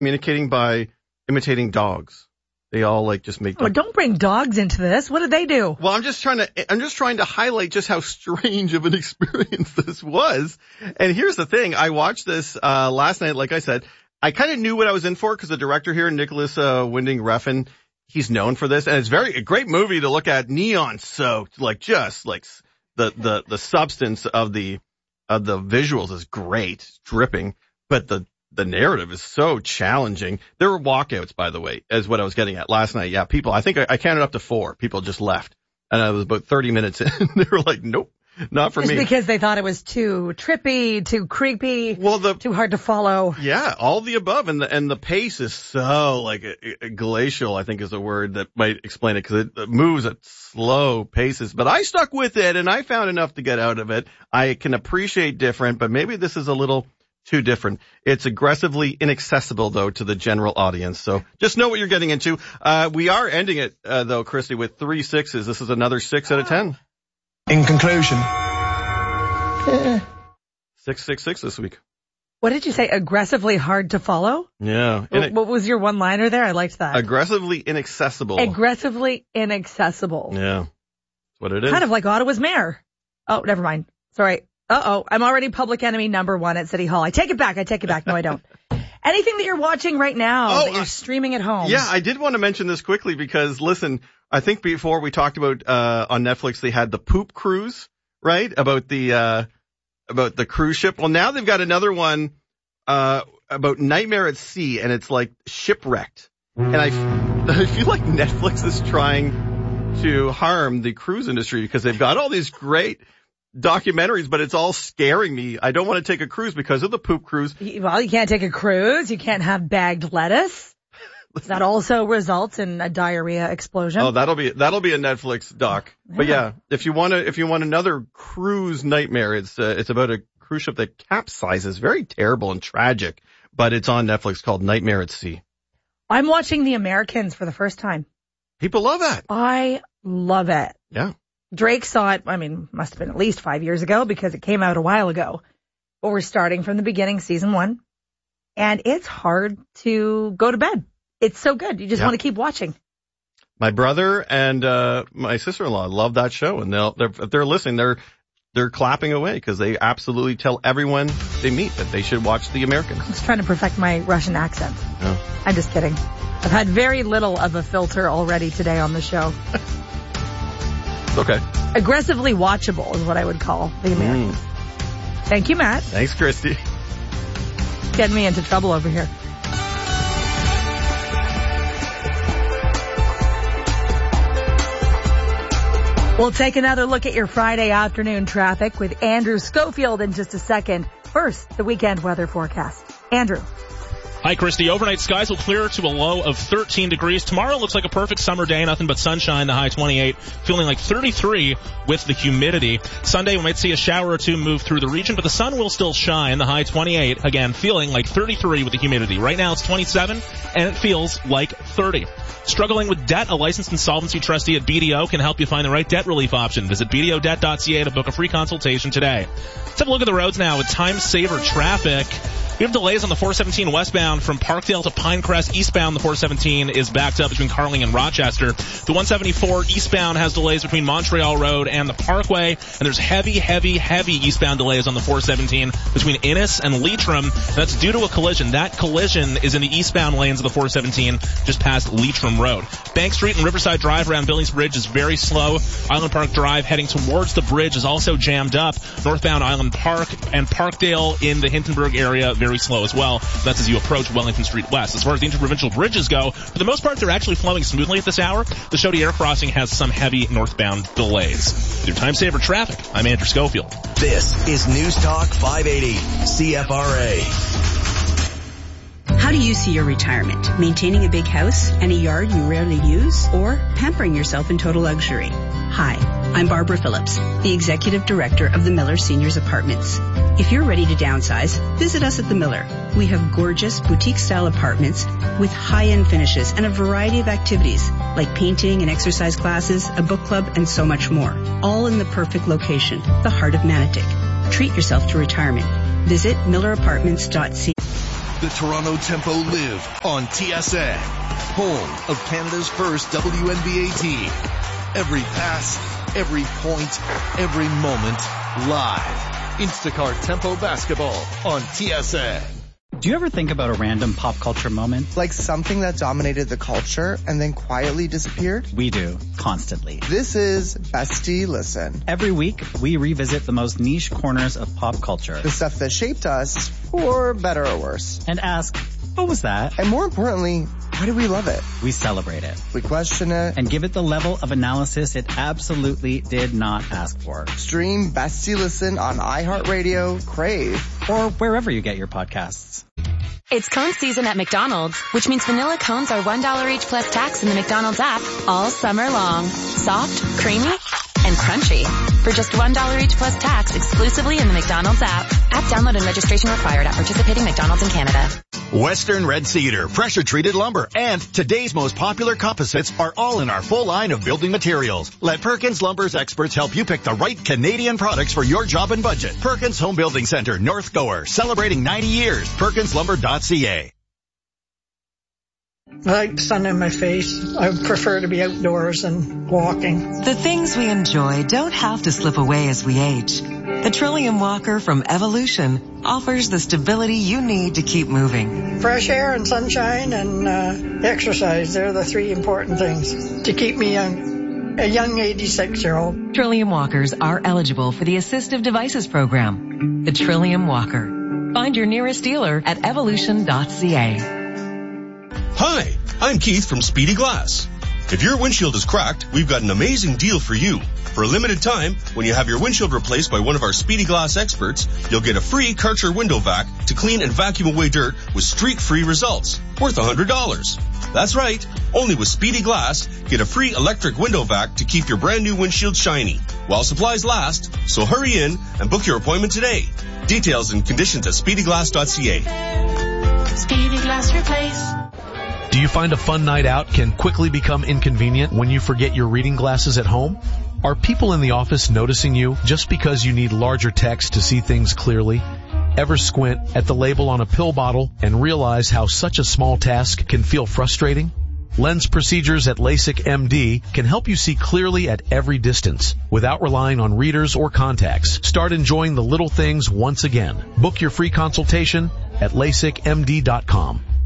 communicating by imitating dogs. They all like just make. Oh, don't bring dogs into this. What did they do? Well, I'm just trying to highlight just how strange of an experience this was. And here's the thing. I watched this, last night. Like I said, I kind of knew what I was in for because the director here, Nicholas, Winding Refn, he's known for this. And it's a great movie to look at, neon soaked, like just like the substance of the visuals is great, dripping, but the narrative is so challenging. There were walkouts, by the way, is what I was getting at last night. Yeah, people, I think I counted up to 4. People just left. And I was about 30 minutes in. They were like, nope, not for me. Just because they thought it was too trippy, too creepy, too hard to follow. Yeah, all the above. And the pace is so like glacial, I think is a word that might explain it, because it moves at slow paces. But I stuck with it and I found enough to get out of it. I can appreciate different, but maybe this is a little too different. It's aggressively inaccessible, though, to the general audience. So just know what you're getting into. We are ending it, though, Christy, with 3 6s. This is another 6 out of 10. In conclusion. 666 this week. What did you say? Aggressively hard to follow? Yeah. What was your one-liner there? I liked that. Aggressively inaccessible. Aggressively inaccessible. Yeah. That's what it is. Kind of like Ottawa's mayor. Oh, never mind. Sorry. I'm already public enemy number 1 at City Hall. I take it back. No, I don't. Anything that you're watching right now that you're streaming at home? Yeah, I did want to mention this quickly because, listen, I think before we talked about on Netflix they had the Poop Cruise, right? About the cruise ship. Well, now they've got another one about Nightmare at Sea, and it's like shipwrecked. And I feel like Netflix is trying to harm the cruise industry because they've got all these great documentaries, but it's all scaring me. I don't want to take a cruise because of the Poop Cruise. Well, you can't take a cruise. You can't have bagged lettuce. That also results in a diarrhea explosion. Oh, that'll be a Netflix doc. Yeah. But yeah, if you want another cruise nightmare, it's about a cruise ship that capsizes, very terrible and tragic, but it's on Netflix, called Nightmare at Sea. I'm watching The Americans for the first time. People love that. I love it. Yeah. Drake saw it, must have been at least 5 years ago because it came out a while ago. But we're starting from the beginning, season 1. And it's hard to go to bed. It's so good. You just want to keep watching. My brother and my sister-in-law love that show. And if they're listening, they're clapping away because they absolutely tell everyone they meet that they should watch The Americans. I'm just trying to perfect my Russian accent. Yeah. I'm just kidding. I've had very little of a filter already today on the show. Okay. Aggressively watchable is what I would call The Americans. Thank you, Matt. Thanks, Christy. Getting me into trouble over here. We'll take another look at your Friday afternoon traffic with Andrew Schofield in just a second. First, the weekend weather forecast. Andrew. Hi, Christy. Overnight skies will clear to a low of 13 degrees. Tomorrow looks like a perfect summer day. Nothing but sunshine, the high 28. Feeling like 33 with the humidity. Sunday, we might see a shower or two move through the region, but the sun will still shine, the high 28. Again, feeling like 33 with the humidity. Right now, it's 27, and it feels like 30. Struggling with debt? A licensed insolvency trustee at BDO can help you find the right debt relief option. Visit BDOdebt.ca to book a free consultation today. Let's have a look at the roads now with time saver traffic. We have delays on the 417 westbound from Parkdale to Pinecrest. Eastbound, the 417 is backed up between Carling and Rochester. The 174 eastbound has delays between Montreal Road and the Parkway. And there's heavy eastbound delays on the 417 between Innis and Leitrim. That's due to a collision. That collision is in the eastbound lanes of the 417 just past Leitrim Road. Bank Street and Riverside Drive around Billings Bridge is very slow. Island Park Drive heading towards the bridge is also jammed up. Northbound Island Park and Parkdale in the Hintonburg area very slow as well. That's as you approach Wellington Street West. As far as the interprovincial bridges go, for the most part, they're actually flowing smoothly at this hour. The Chaudy Air Crossing has some heavy northbound delays. With your time saver traffic, I'm Andrew Schofield. This is News Talk 580, CFRA. How do you see your retirement? Maintaining a big house and a yard you rarely use, or pampering yourself in total luxury? Hi, I'm Barbara Phillips, the Executive Director of the Miller Seniors Apartments. If you're ready to downsize, visit us at the Miller. We have gorgeous boutique-style apartments with high-end finishes and a variety of activities like painting and exercise classes, a book club, and so much more. All in the perfect location, the heart of Manotick. Treat yourself to retirement. Visit millerapartments.ca. the Toronto Tempo live on TSN, home of Canada's first WNBA team. Every pass, every point, every moment, live. Instacart Tempo Basketball on TSN. Do you ever think about a random pop culture moment? Like something that dominated the culture and then quietly disappeared? We do, constantly. This is Bestie Listen. Every week, we revisit the most niche corners of pop culture. The stuff that shaped us, for better or worse. And ask, what was that? And more importantly, why do we love it? We celebrate it. We question it. And give it the level of analysis it absolutely did not ask for. Stream Bestie Listen on iHeartRadio, Crave, or wherever you get your podcasts. It's cone season at McDonald's, which means vanilla cones are $1 each plus tax in the McDonald's app all summer long. Soft, creamy, and crunchy. For just $1 each plus tax exclusively in the McDonald's app. App download and registration required at participating McDonald's in Canada. Western Red Cedar, pressure-treated lumber, and today's most popular composites are all in our full line of building materials. Let Perkins Lumber's experts help you pick the right Canadian products for your job and budget. Perkins Home Building Center, North Gower, celebrating 90 years. PerkinsLumber.ca. I like the sun in my face. I prefer to be outdoors and walking. The things we enjoy don't have to slip away as we age. The Trillium Walker from Evolution offers the stability you need to keep moving. Fresh air and sunshine and exercise, they're the three important things to keep me young. A young 86-year-old. Trillium Walkers are eligible for the Assistive Devices Program. The Trillium Walker. Find your nearest dealer at evolution.ca. Hi, I'm Keith from Speedy Glass. If your windshield is cracked, we've got an amazing deal for you. For a limited time, when you have your windshield replaced by one of our Speedy Glass experts, you'll get a free Karcher window vac to clean and vacuum away dirt with streak-free results, worth $100. That's right, only with Speedy Glass, get a free electric window vac to keep your brand new windshield shiny, while supplies last, so hurry in and book your appointment today. Details and conditions at speedyglass.ca. Speedy Glass Replace. Do you find a fun night out can quickly become inconvenient when you forget your reading glasses at home? Are people in the office noticing you just because you need larger text to see things clearly? Ever squint at the label on a pill bottle and realize how such a small task can feel frustrating? Lens procedures at LASIK MD can help you see clearly at every distance without relying on readers or contacts. Start enjoying the little things once again. Book your free consultation at LASIKMD.com.